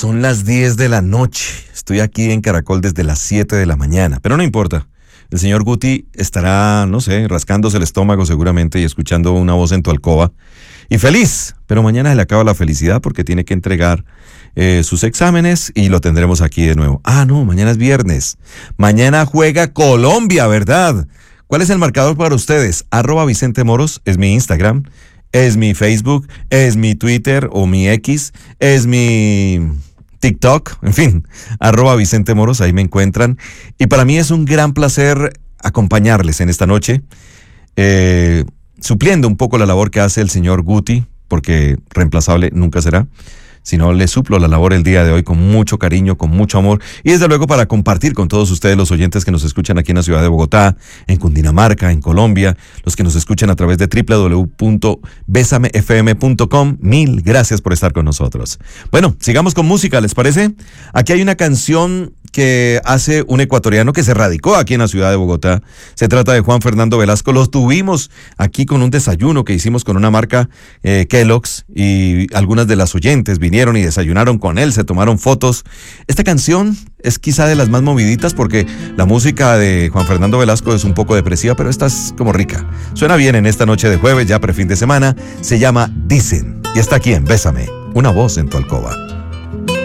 Son las 10 de la noche. Estoy aquí en Caracol desde las 7 de la mañana, pero no importa. El señor Guti estará, no sé, rascándose el estómago seguramente y escuchando una voz en tu alcoba. Y feliz, pero mañana se le acaba la felicidad porque tiene que entregar sus exámenes y lo tendremos aquí de nuevo. Ah, no, mañana es viernes. Mañana juega Colombia, ¿verdad? ¿Cuál es el marcador para ustedes? @Vicente Moros es mi Instagram, es mi Facebook, es mi Twitter o mi X, es mi TikTok, en fin, @Vicente Moros, ahí me encuentran. Y para mí es un gran placer acompañarles en esta noche, supliendo un poco la labor que hace el señor Guti, porque reemplazable nunca será, sino le suplo la labor el día de hoy con mucho cariño, con mucho amor y desde luego para compartir con todos ustedes los oyentes que nos escuchan aquí en la ciudad de Bogotá, en Cundinamarca, en Colombia, los que nos escuchan a través de www.besamefm.com. Mil gracias por estar con nosotros. Bueno, sigamos con música, ¿les parece? Aquí hay una canción que hace un ecuatoriano que se radicó aquí en la ciudad de Bogotá. Se trata de Juan Fernando Velasco. Los tuvimos aquí con un desayuno que hicimos con una marca Kellogg's y algunas de las oyentes vinieron y desayunaron con él, se tomaron fotos. Esta canción es quizá de las más moviditas porque la música de Juan Fernando Velasco es un poco depresiva, pero esta es como rica. Suena bien en esta noche de jueves, ya prefin de semana. Se llama Dicen y está aquí en Bésame, una voz en tu alcoba.